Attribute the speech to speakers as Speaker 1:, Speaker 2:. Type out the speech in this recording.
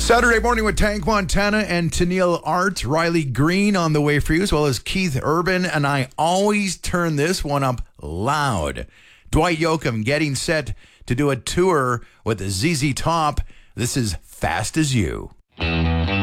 Speaker 1: Saturday morning with Tank Montana and Tennille Art, Riley Green on the way for you, as well as Keith Urban. And I always turn this one up loud. Dwight Yoakam getting set to do a tour with ZZ Top. This is Fast as You.